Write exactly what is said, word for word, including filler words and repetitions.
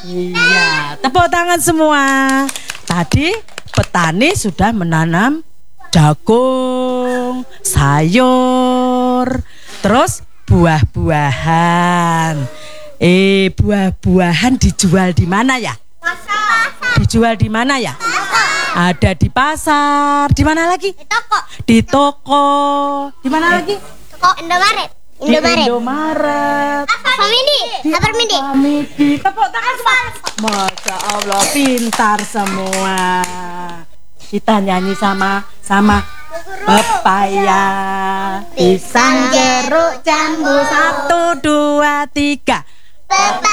Iya, tepuk tangan semua. Tadi petani sudah menanam jagung, sayur, terus buah-buahan. Eh, buah-buahan dijual di mana ya? Pasar. Dijual di mana ya? Pasar. Ada di pasar. Di mana lagi? Di toko. Di toko. Di mana lagi? Toko Indomaret. Indomaret. Di Indomaret. Famidi. Hapermidi. Famidi. Tepuk tangan semua. Masya Allah, pintar semua. Kita nyanyi sama sama. Pepaya, pisang, jeruk, jambu, satu, dua, tiga.